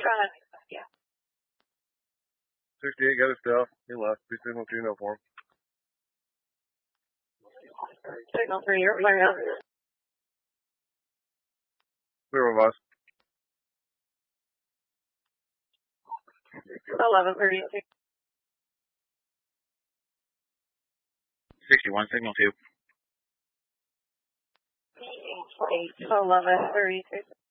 Yeah. 68 got his stuff. He left. Be signal 2 no for him. Signal 3, you're right now. Clear with us. 11:32. 61, signal 2. 11:32.